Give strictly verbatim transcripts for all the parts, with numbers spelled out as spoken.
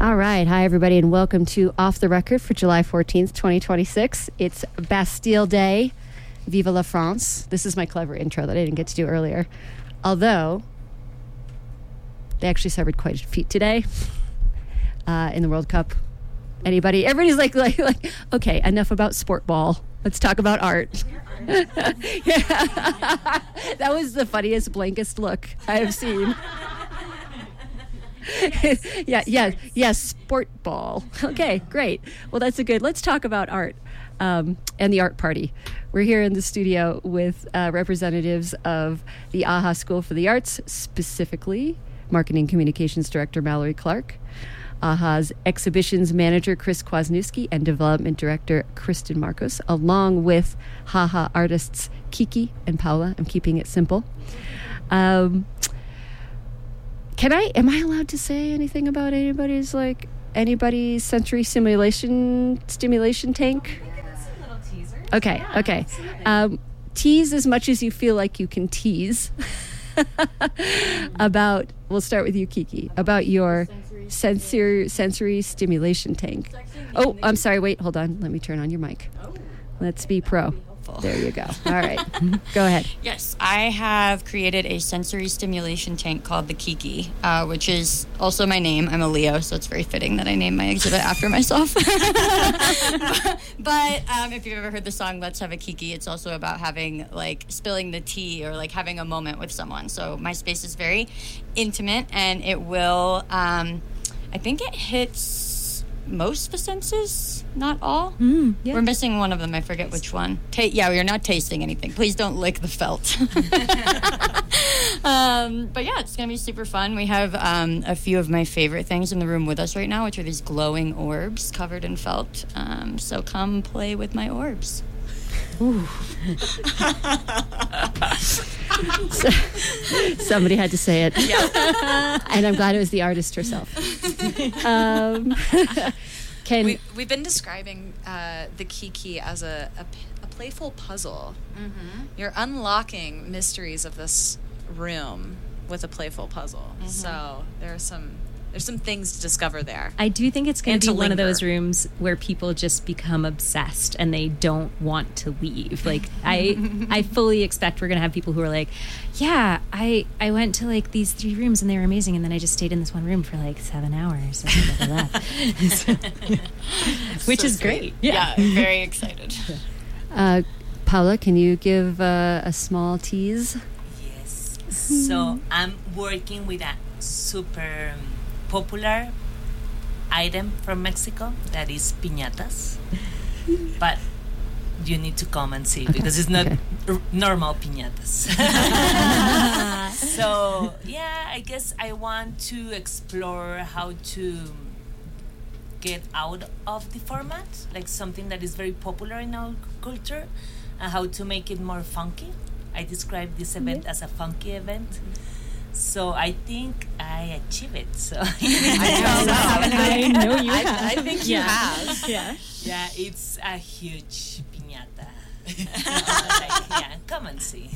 All right. Hi, everybody, and welcome to Off the Record for July fourteenth, twenty twenty-six. It's Bastille Day. Vive la France. This is my clever intro that I didn't get to do earlier. Although, they actually suffered quite a feat today uh, in the World Cup. Anybody? Everybody's like, like, like, okay, enough about sport ball. Let's talk about art. Yeah. That was the funniest, blankest look I have seen. yeah, yeah, yeah, sport ball. Okay, great. Well, that's a good, let's talk about art um, and the art party. We're here in the studio with uh, representatives of the A H A School for the Arts, specifically Marketing Communications Director Mallory Clark, A H A's Exhibitions Manager Chris Kwasniewski, and Development Director Kristen Marcos, along with H A H A artists Kiki and Paula. I'm keeping it simple. Um... Can I, am I allowed to say anything about anybody's, like, anybody's sensory simulation, stimulation tank? We can give us some little teasers. Okay, yeah, okay. Um, tease as much as you feel like you can tease about, we'll start with you, Kiki, about your sensory, sensory stimulation tank. Oh, I'm sorry, wait, hold on. Let me turn on your mic. Let's be pro. There you go. All right. Go ahead. Yes, I have created a sensory stimulation tank called the Kiki, uh, which is also my name. I'm a Leo, so it's very fitting that I named my exhibit after myself. but but um, if you've ever heard the song Let's Have a Kiki, it's also about having, like, spilling the tea or, like, having a moment with someone. So my space is very intimate, and it will, um, I think it hits most of the senses, not all. Mm, yeah. We're missing one of them. I forget which one. Ta- yeah, we are not tasting anything. Please don't lick the felt. um, but yeah, it's going to be super fun. We have um, a few of my favorite things in the room with us right now, which are these glowing orbs covered in felt. Um, so come play with my orbs. Ooh. So, somebody had to say it. Yeah. And I'm glad it was the artist herself. Um, can we, we've been describing uh, the Kiki as a, a, a playful puzzle. Mm-hmm. You're unlocking mysteries of this room with a playful puzzle. Mm-hmm. So there are some there's some things to discover there. I do think it's going And to be to one of linger. those rooms where people just become obsessed and they don't want to leave. Like I I fully expect we're going to have people who are like, yeah, I I went to like these three rooms and they were amazing, and then I just stayed in this one room for like seven hours and never left. So, which So is sweet. great. Yeah, I'm very excited. uh, Paula, can you give uh, a small tease? Yes. So I'm working with a super um, popular item from Mexico that is piñatas. But you need to come and see, Okay, because it's not okay. r- normal piñatas. So, yeah, I guess I want to explore how to get out of the format, like something that is very popular in our culture, and how to make it more funky. I describe this event Yeah. as a funky event. So I think I achieve it. So I know you have. I, I think you Yeah. have. Yeah. yeah, it's a huge piñata. Like, yeah, come and see.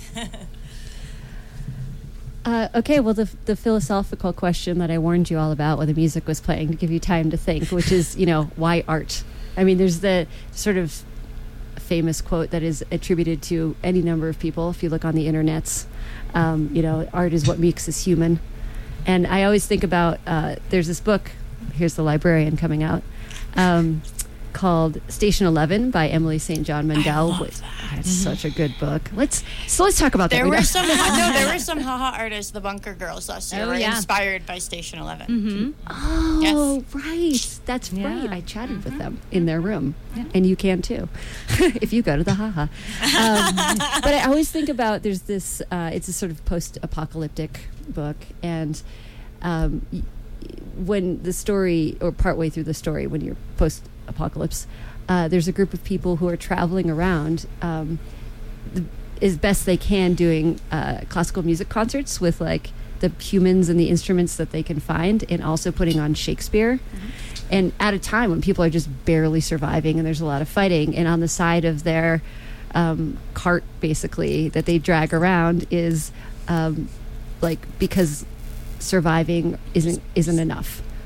Uh, okay, well, the the philosophical question that I warned you all about when the music was playing to give you time to think, which is, you know, why art? I mean, there's the sort of famous quote that is attributed to any number of people. If you look on the internets, um, you know, art is what makes us human. And I always think about, uh, there's this book, here's the librarian coming out, um, called Station Eleven by Emily Saint John Mandel. love Which- It's such a good book. Let's so let's talk about that. There We were got- some no, there were some haha artists, the Bunker Girls last year, Oh, were yeah. inspired by Station Eleven. Mm-hmm. Oh, right. That's Yeah. right. I chatted with them in their room. And you can too, if you go to the haha. Um, but I always think about, there's this, uh, it's a sort of post-apocalyptic book. And um, y- when the story, or partway through the story, when you're post-apocalypse, uh, there's a group of people who are traveling around um, the, as best they can doing uh, classical music concerts with like the humans and the instruments that they can find, and also putting on Shakespeare. Mm-hmm. And at a time when people are just barely surviving and there's a lot of fighting, and on the side of their um, cart, basically, that they drag around is um, like, because surviving isn't isn't enough.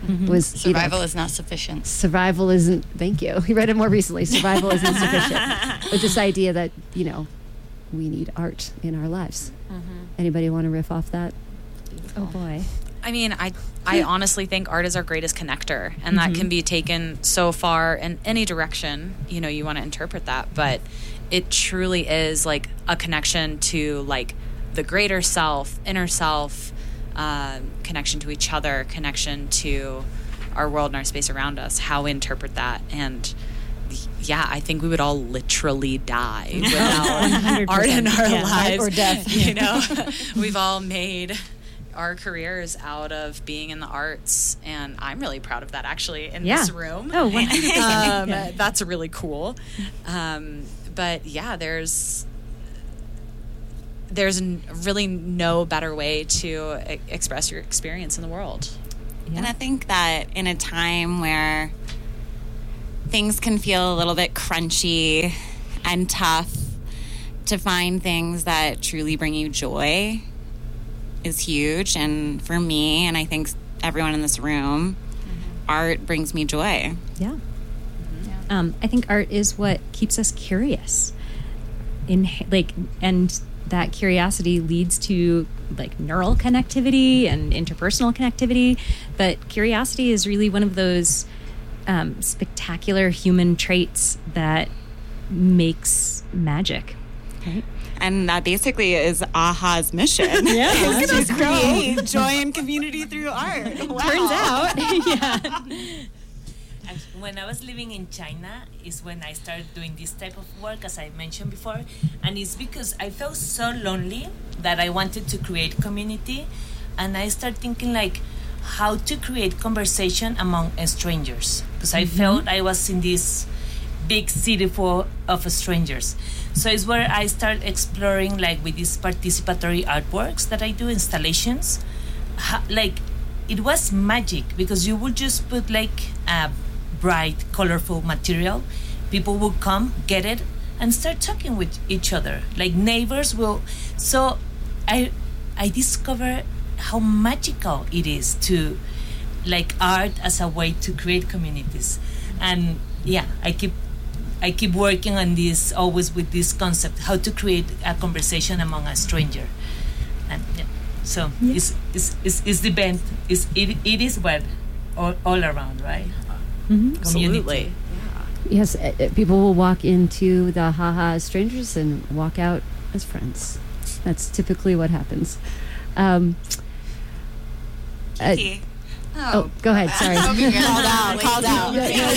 mm-hmm. was you know, Survival is not sufficient. survival isn't. Thank you. He read it more recently. Survival isn't sufficient. But this idea that you know we need art in our lives. Mm-hmm. Anybody want to riff off that? Oh boy. I mean, I I honestly think art is our greatest connector, and that can be taken so far in any direction, you know, you want to interpret that, but it truly is like a connection to like the greater self, inner self, uh, connection to each other, connection to our world and our space around us, how we interpret that. And yeah, I think we would all literally die without art in our Yeah. lives. Or death. You know, we've all made our careers out of being in the arts, and I'm really proud of that actually in Yeah. this room. Oh, one hundred percent. um, Yeah. That's really cool. Um, but yeah, there's there's n- really no better way to e- express your experience in the world. And I think that in a time where things can feel a little bit crunchy and tough, to find things that truly bring you joy is huge. And for me, and I think everyone in this room, mm-hmm. art brings me joy. Yeah. Mm-hmm. yeah. Um, I think art is what keeps us curious. In like, and that curiosity leads to like neural connectivity and interpersonal connectivity. But curiosity is really one of those um, spectacular human traits that makes magic. Right? And that basically is AHA's mission. Yeah, is to create joy and community through art. Wow. Turns out, yeah. When I was living in China is when I started doing this type of work, as I mentioned before, and it's because I felt so lonely that I wanted to create community, and I started thinking like how to create conversation among strangers, because I felt I was in this big city full of strangers. So it's where I start exploring, like with these participatory artworks that I do, installations. Ha- like it was magic, because you would just put like a bright, colorful material. People will come, get it, and start talking with each other. Like neighbors will. So I I discovered how magical it is to like art as a way to create communities. And yeah, I keep I keep working on this, always with this concept, how to create a conversation among a stranger. And yeah, so yeah. It's, it's, it's, it's the band, it's, it, it is what all, all around, right? Mm-hmm. Absolutely. Yes, uh, uh, people will walk into the haha as strangers and walk out as friends. That's typically what happens. Um, uh, oh, go ahead. Sorry. Called out. Called out.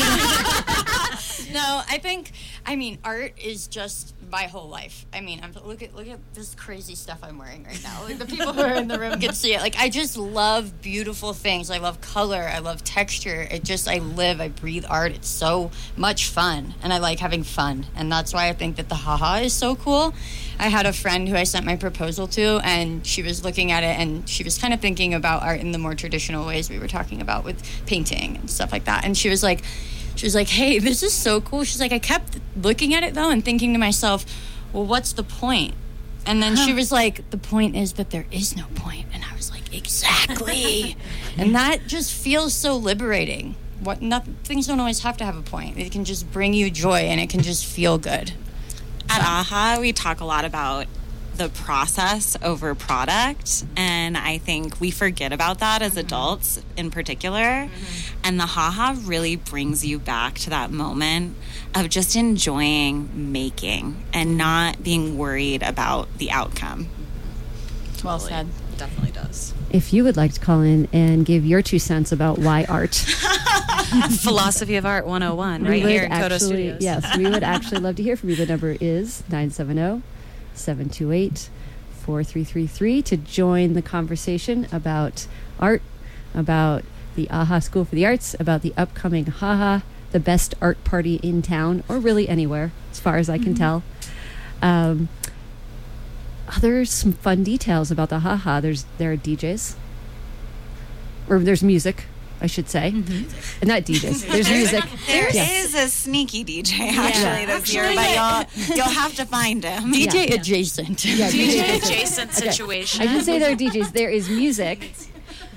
No, I think, I mean, art is just my whole life. I mean, I'm, look at look at this crazy stuff I'm wearing right now. Like the people who are in the room can see it. Like I just love beautiful things. I love color. I love texture. It just, I live, I breathe art. It's so much fun, and I like having fun, and that's why I think that the haha is so cool. I had a friend who I sent my proposal to, and she was looking at it, and she was kind of thinking about art in the more traditional ways we were talking about with painting and stuff like that. And she was like, She was like, hey, this is so cool. She's like, I kept looking at it, though, and thinking to myself, well, what's the point? And then she was like, the point is that there is no point. And I was like, exactly. And that just feels so liberating. What? Nothing, things don't always have to have a point. It can just bring you joy, and it can just feel good. At AHA, we talk a lot about the process over product, and I think we forget about that as adults in particular. Mm-hmm. And the haha really brings you back to that moment of just enjoying making and not being worried about the outcome. Well said. It definitely does. If you would like to call in and give your two cents about why art, Philosophy of Art one oh one, we right would here in Kodo actually, Studios. yes, we would actually love to hear from you. The number is nine seven zero, seven two eight, four three three three to join the conversation about art, about the AHA School for the Arts, about the upcoming haha, the best art party in town, or really anywhere, as far as I can mm-hmm. tell. Um, there's some fun details about the haha. There's there are D Js, or there's music, I should say, mm-hmm. and not D Js. There's music. There yes. is a sneaky D J actually yeah. this year, but you'll you'll have to find him. D J yeah. adjacent. Yeah, D J adjacent situation. I should say there are D Js. There is music.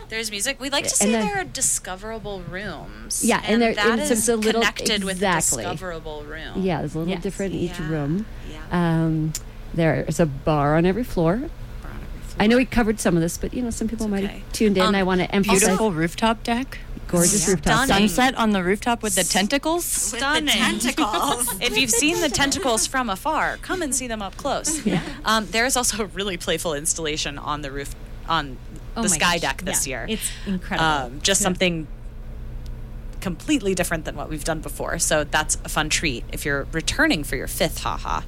There's music. We like to And say then- there are discoverable rooms. Yeah, and there- that and so is it's a little- connected with a exactly. discoverable room. Yeah, there's a little Yes. different in each Yeah. room. Yeah. Um, there's a bar on every floor. I know we covered some of this, but you know, some people It's might okay. have tuned in. Um, I want to emphasize Beautiful rooftop deck. gorgeous Yeah. rooftop. Stunning. Sunset on the rooftop with the tentacles. Stunning. With the tentacles. If you've seen the tentacles from afar, come and see them up close. Yeah. Um, there is also a really playful installation on the roof on Oh the my sky gosh. deck this Yeah. year. It's incredible. Um, just something completely different than what we've done before. So that's a fun treat. If you're returning for your fifth haha,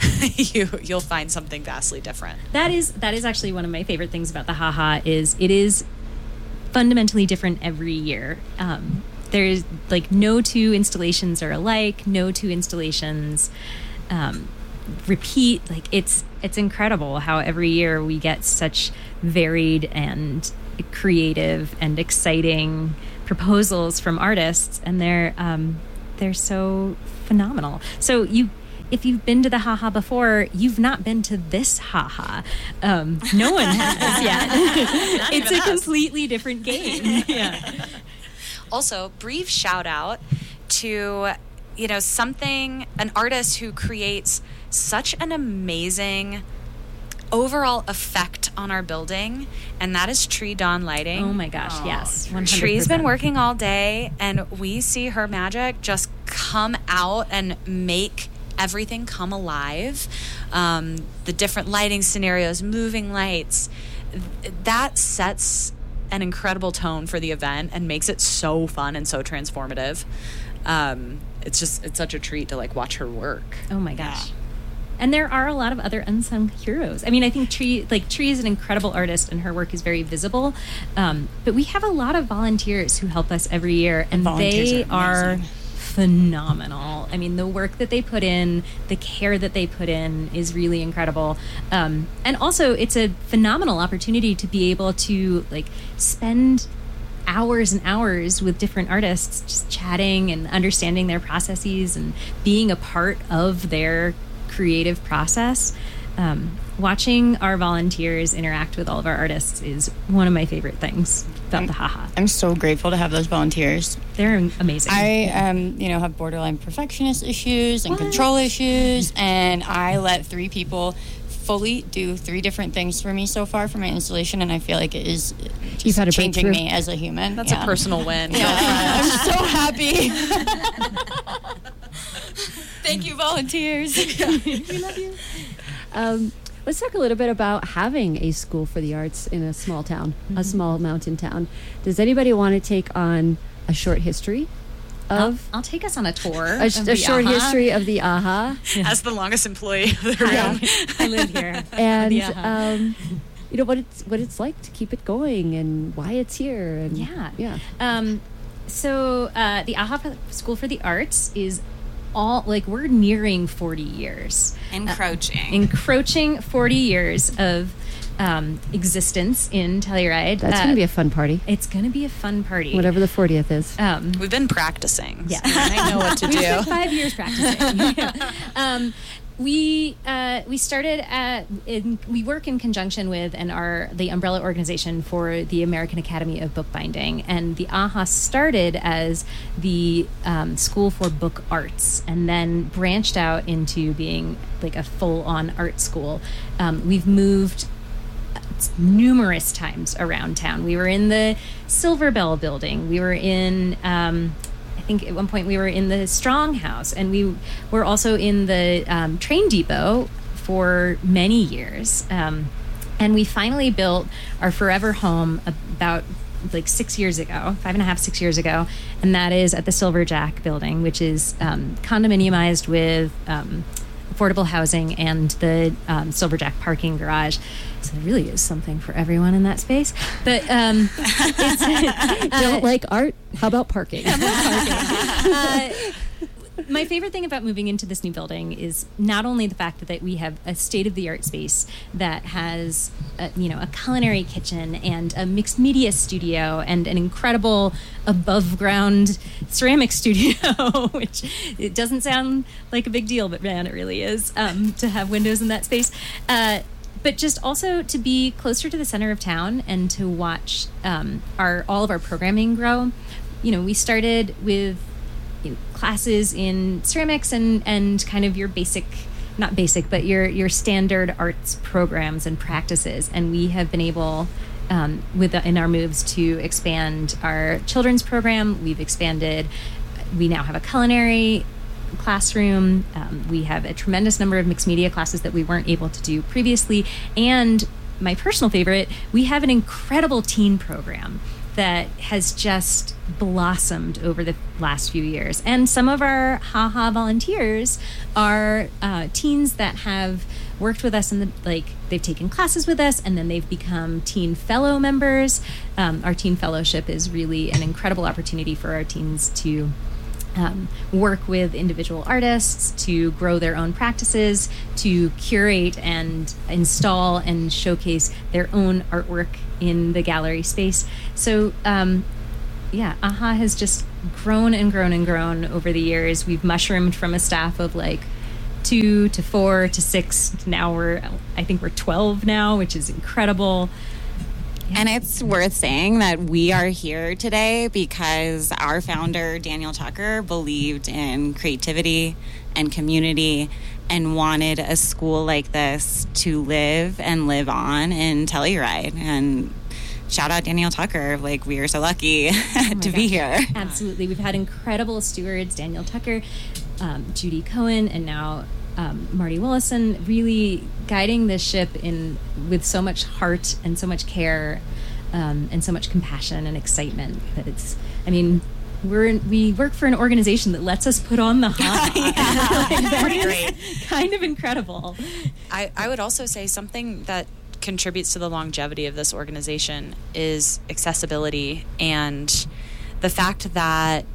you you'll find something vastly different. That is that is actually one of my favorite things about the haha is it is fundamentally different every year. Um, there's like no two installations are alike. No two installations um, repeat. Like it's it's incredible how every year we get such varied and creative and exciting proposals from artists, and they're um, they're so phenomenal. So you. If you've been to the haha before, you've not been to this haha. Um, no one has yet. It's even a us. completely different game. Yeah. Also, brief shout out to, you know, something, an artist who creates such an amazing overall effect on our building, and that is Tree Dawn Lighting. Oh my gosh, yes. one hundred percent. Tree's been working all day, and we see her magic just come out and make everything come alive. Um, the different lighting scenarios, moving lights, th- that sets an incredible tone for the event and makes it so fun and so transformative. Um, it's just, it's such a treat to like watch her work. Oh my gosh. And there are a lot of other unsung heroes. I mean, I think Tree, like Tree is an incredible artist and her work is very visible. Um, but we have a lot of volunteers who help us every year, and Volunteers they are are amazing. phenomenal. I mean, the work that they put in, the care that they put in is really incredible. Um, and also, it's a phenomenal opportunity to be able to like spend hours and hours with different artists, just chatting and understanding their processes and being a part of their creative process. Um, watching our volunteers interact with all of our artists is one of my favorite things about the haha. I'm so grateful to have those volunteers. They're amazing. I, um, you know, have borderline perfectionist issues and control issues, and I let three people fully do three different things for me so far for my installation, and I feel like it is just You've had a changing breakthrough. me as a human. That's Yeah. a personal win. Yeah, I'm so happy. Thank you, volunteers. we love you. Um, let's talk a little bit about having a school for the arts in a small town, Mm-hmm. a small mountain town. Does anybody want to take on a short history I'll, of I'll take us on a tour. a, sh- of a the short AHA. history of the AHA? As the longest employee of the Yeah. room. I live here. And The AHA. um, you know what it's what it's like to keep it going and why it's here and Yeah. yeah. Um, so uh, the AHA School for the Arts is all like we're nearing forty years, Encroaching. encroaching forty years of um, existence in Telluride. That's Uh, going to be a fun party, It's going to be a fun party. whatever the fortieth is. Um, We've been practicing. Yeah. so I know what to we do. spent five years practicing. Yeah. um, we uh, we started at in, we work in conjunction with and are the umbrella organization for the American Academy of Bookbinding, and the AHA started as the um, School for Book Arts and then branched out into being like a full-on art school. Um, we've moved numerous times around town. We were in the Silver Bell building. We were in, um, I think at one point we were in the Strong House, and we were also in the um, train depot for many years. Um, and we finally built our forever home about like six years ago, five and a half, six years ago, and that is at the Silver Jack building, which is um, condominiumized with um, affordable housing and the um, Silver Jack parking garage. So there really is something for everyone in that space. But um, it's, Don't like art? How about parking? uh, my favorite thing about moving into this new building is not only the fact that, that we have a state-of-the-art space that has, a, you know, a culinary kitchen and a mixed media studio and an incredible above-ground ceramic studio, which it doesn't sound like a big deal, but man, it really is um, to have windows in that space. Uh, but just also to be closer to the center of town and to watch um, our all of our programming grow. You know, we started with you know, classes in ceramics and and kind of your basic, not basic, but your your standard arts programs and practices, and we have been able. Um, with the, in our moves to expand our children's program, we've expanded. We now have a culinary classroom. Um, we have a tremendous number of mixed media classes that we weren't able to do previously. And my personal favorite, we have an incredible teen program that has just blossomed over the last few years. And some of our HaHa volunteers are uh, teens that have worked with us in the, like, they've taken classes with us and then they've become teen fellow members. Um, our teen fellowship is really an incredible opportunity for our teens to um, work with individual artists, to grow their own practices, to curate and install and showcase their own artwork in the gallery space. So, um, yeah, AHA has just grown and grown and grown over the years. We've mushroomed from a staff of like two to four to six. Now we're, I think we're twelve now, which is incredible. Yeah. And it's worth saying that we are here today because our founder, Daniel Tucker, believed in creativity and community and wanted a school like this to live and live on in Telluride. And shout out Daniel Tucker. Like, we are so lucky oh to gosh. be here. Absolutely. We've had incredible stewards, Daniel Tucker, um, Judy Cohen, and now um, Marty Willison, really guiding this ship in with so much heart and so much care um, and so much compassion and excitement that it's, I mean, we're in, we work for an organization that lets us put on the HaHa. Yeah. Like, that is kind of incredible. I, I would also say something that contributes to the longevity of this organization is accessibility and the fact that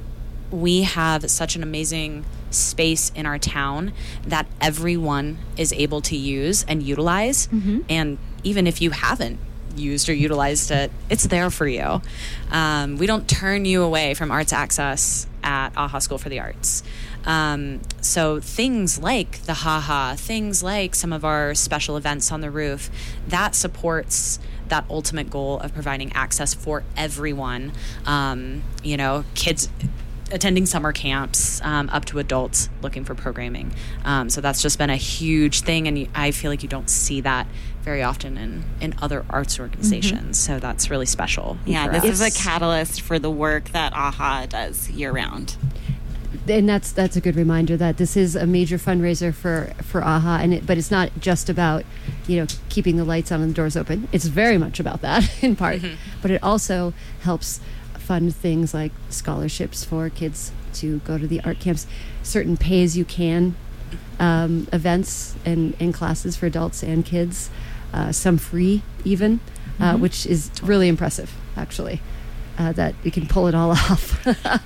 we have such an amazing space in our town that everyone is able to use and utilize. Mm-hmm. And even if you haven't used or utilized it, it's there for you. Um, we don't turn you away from arts access at AHA School for the Arts. Um, so things like the HaHa, things like some of our special events on the roof, that supports that ultimate goal of providing access for everyone. Um, you know, kids attending summer camps, um, up to adults looking for programming. Um, so that's just been a huge thing, and you, I feel like you don't see that very often in, in other arts organizations. Mm-hmm. So that's really special. Yeah, this us. is a catalyst for the work that AHA does year-round. And that's that's a good reminder that this is a major fundraiser for for AHA, and it, but it's not just about, you know, keeping the lights on and the doors open. It's very much about that in part, mm-hmm. but it also helps fund things like scholarships for kids to go to the art camps, certain pay-as-you-can um, events and, and classes for adults and kids, uh, some free even, mm-hmm. uh, which is really impressive, actually, uh, that we can pull it all off.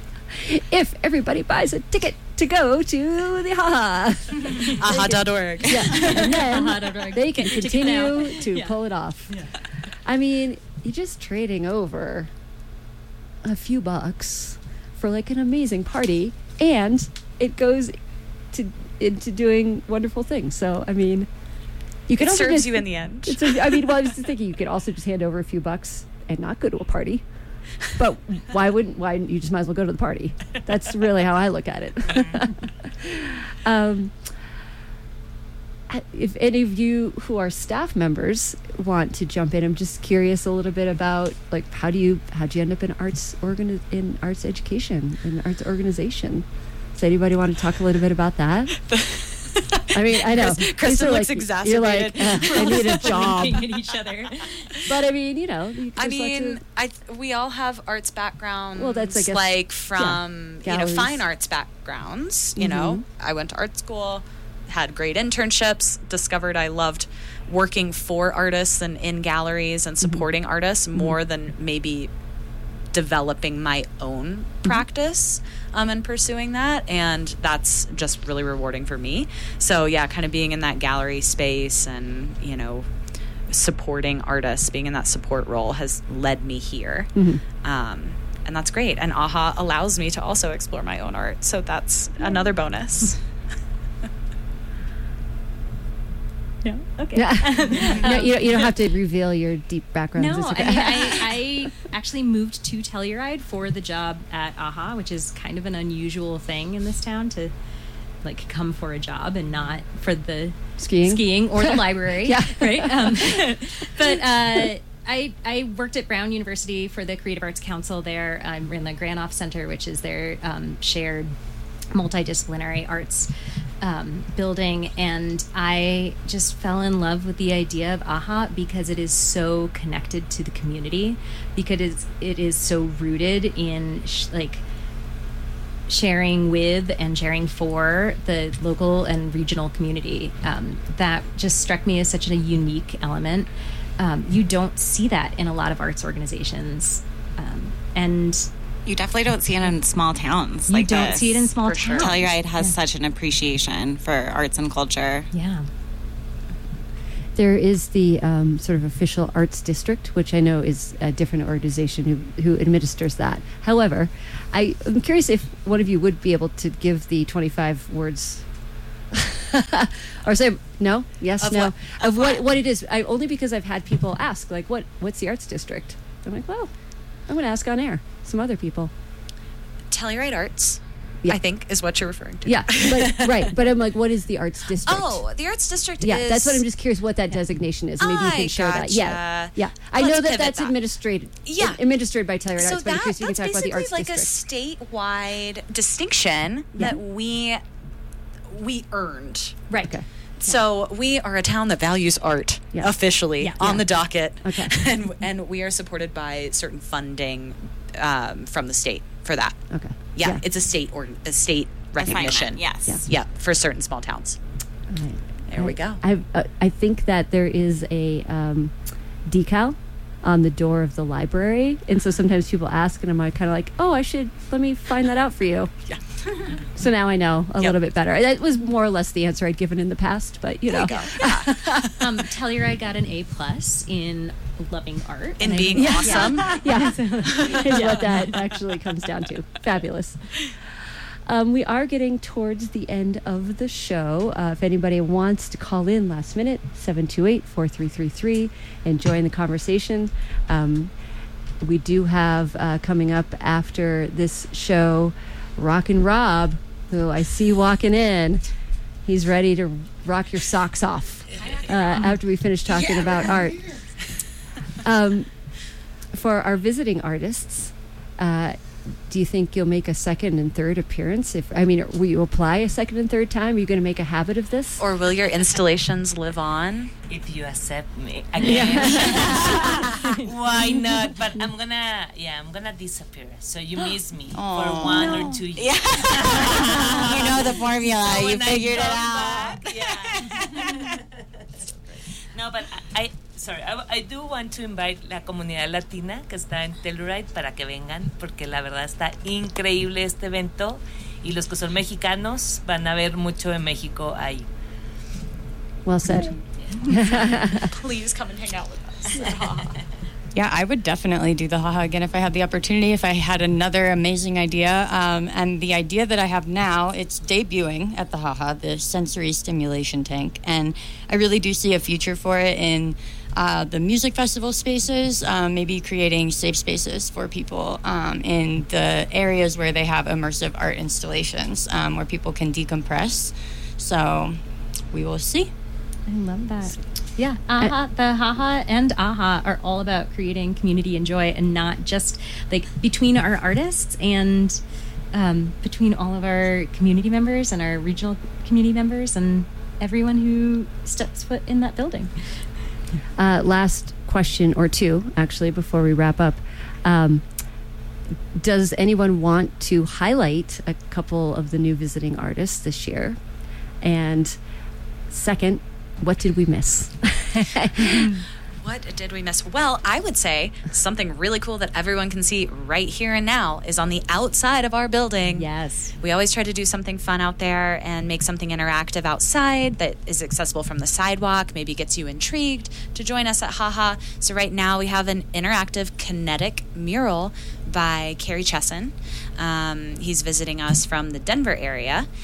If everybody buys a ticket to go to the HaHa. aha dot org. Yeah. And then aha dot org. they can Ticket continue to yeah. pull it off. Yeah. I mean, you're just trading over a few bucks for like an amazing party, and it goes to into doing wonderful things. So, I mean, you could it also serves just, you in the end. It's a, I mean, well, I was just thinking you could also just hand over a few bucks and not go to a party. But why wouldn't? Why you just might as well go to the party? That's really how I look at it. um, if any of you who are staff members want to jump in, I'm just curious a little bit about like how do you how do you end up in arts organi- in arts education in arts organization? Does anybody want to talk a little bit about that? I mean, I know. Kristen looks like, exacerbated. You're like, uh, I need a job. Looking at each other. But I mean, you know. You I mean, of, I th- we all have arts backgrounds. Well, that's, I guess, like from yeah, you know galleries. fine arts backgrounds. You Mm-hmm. know, I went to art school, had great internships, discovered I loved working for artists and in galleries and supporting mm-hmm. artists more mm-hmm. than maybe developing my own mm-hmm. practice um, and pursuing that, and that's just really rewarding for me. So yeah, kind of being in that gallery space and, you know, supporting artists, being in that support role has led me here. Mm-hmm. Um, and that's great. And AHA allows me to also explore my own art, so that's another bonus. No? Okay. no, you, don't, you don't have to reveal your deep background. No, It's okay. I mean, I, I actually moved to Telluride for the job at AHA, which is kind of an unusual thing in this town to like come for a job and not for the Skiing? skiing or the library. Yeah. Right. Um, but uh, I I worked at Brown University for the Creative Arts Council there. I ran the Granoff Center, which is their um, shared multidisciplinary arts um, building, and I just fell in love with the idea of AHA because it is so connected to the community, because it's, it is so rooted in sh- like sharing with and sharing for the local and regional community. Um, that just struck me as such a unique element. Um, you don't see that in a lot of arts organizations, um, and You definitely don't see it in small towns. You like don't this. see it in small For sure. towns. Telluride has Yeah. such an appreciation for arts and culture. yeah. There is the um, sort of official arts district, which I know is a different organization who, who administers that. However, I, I'm curious if one of you would be able to give the twenty-five words, or say no, yes, Of no, what? of what what it is. I, only because I've had people ask, like, what what's the arts district? I'm like, well, I'm going to ask on air some other people. Telluride Arts, Yeah. I think, is what you're referring to. Yeah, but right, but I'm like, what is the arts district? Oh, the Arts District Yeah, is... that's what I'm just curious what that designation is. Maybe you I can share that. Yeah, gotcha. yeah. I Let's know that pivot that's that. administrated. Yeah. administered by Telluride So Arts. But I'm that, curious if you can that's talk about the basically arts like district. a statewide distinction Yeah. that we we earned. Right. Okay. So we are a town that values art Yeah. officially Yeah. on Yeah. the docket. Okay. And and we are supported by certain funding um, from the state for that. Okay. Yeah, it's a state or a state recognition. Assignment, yes. Yeah. Yeah, for certain small towns. All right. There we go. I uh, I think that there is a um, decal on the door of the library, and so sometimes people ask, and I'm like, kind of like, oh, I should let me find that out for you. Yeah. So now I know a Yep. little bit better. That was more or less the answer I'd given in the past, but you There know, you go. Yeah. Um, Telluride got an A plus in loving art. In and I being think- awesome. yeah, is what that actually comes down to. Fabulous. Um, we are getting towards the end of the show. Uh, if anybody wants to call in last minute, seven two eight, four three three three, and join the conversation. Um, we do have uh, coming up after this show, Rockin' Rob, who I see walking in. He's ready to rock your socks off uh, after we finish talking about art. Um, for our visiting artists, uh, do you think you'll make a second and third appearance? If I mean, will you apply a second and third time? Are you going to make a habit of this? Or will your installations live on? If you accept me again, why not? But I'm gonna, yeah, I'm gonna disappear. So you miss me for one or two years. You know the formula. So you when I figured it come out. back, yeah. No, but I, I sorry, I, I do want to invite la comunidad latina que está en Telluride para que vengan, porque la verdad está increíble este evento y los que son mexicanos van a ver mucho de México ahí. Well said. Please come and hang out with us. Yeah, I would definitely do the haha again if I had the opportunity, if I had another amazing idea. Um, and the idea that I have now, it's debuting at the haha, the sensory stimulation tank. And I really do see a future for it in uh, the music festival spaces, um, maybe creating safe spaces for people um, in the areas where they have immersive art installations, um, where people can decompress. So we will see. I love that. Yeah, AHA, the haha and AHA are all about creating community and joy, and not just like between our artists and um, between all of our community members and our regional community members and everyone who steps foot in that building. Uh, last question or two, actually, before we wrap up. Um, does anyone want to highlight a couple of the new visiting artists this year? And second, what did we miss? What did we miss? Well, I would say something really cool that everyone can see right here and now is on the outside of our building. Yes. We always try to do something fun out there and make something interactive outside that is accessible from the sidewalk, maybe gets you intrigued to join us at haha. So right now we have an interactive kinetic mural by Carrie Chesson. Um, he's visiting us from the Denver area.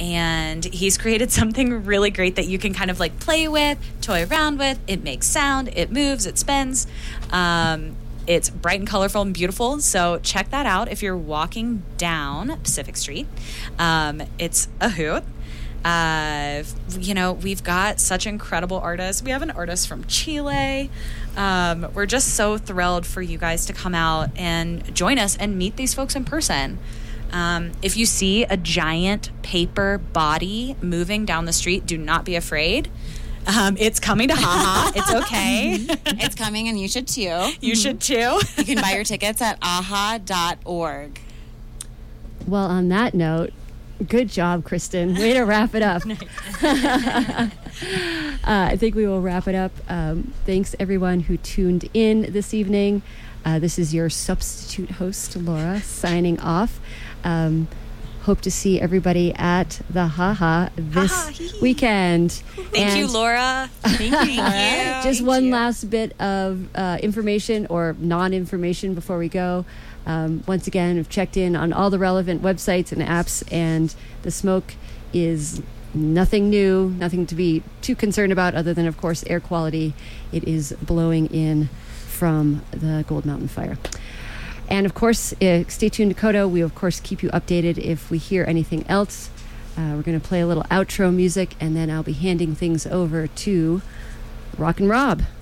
and he's created something really great that you can kind of like play with, toy around with. It makes sound, it moves, it spins. Um, it's bright and colorful and beautiful, so check that out if you're walking down Pacific Street. Um, it's a hoot. Uh, you know, we've got such incredible artists. We have an artist from Chile. Um, we're just so thrilled for you guys to come out and join us and meet these folks in person. Um, if you see a giant paper body moving down the street, do not be afraid. Um, it's coming to Haha. It's okay. It's coming, and you should too. You should too. You can buy your tickets at aha dot org. Well, on that note, good job, Kristen. Way to wrap it up. uh, I think we will wrap it up. Um, thanks, everyone who tuned in this evening. Uh, this is your substitute host, Laura, signing off. Um, hope to see everybody at the Haha this Ha-ha, weekend. Thank And you, Laura. Thank you. Just Thank one you. last bit of uh, information or non-information before we go. Um, once again, I've checked in on all the relevant websites and apps, and the smoke is nothing new, nothing to be too concerned about other than, of course, air quality. It is blowing in from the Gold Mountain fire. And, of course, uh, stay tuned to Kodo. We, of course, keep you updated if we hear anything else. Uh, we're going to play a little outro music, and then I'll be handing things over to Rock and Rob.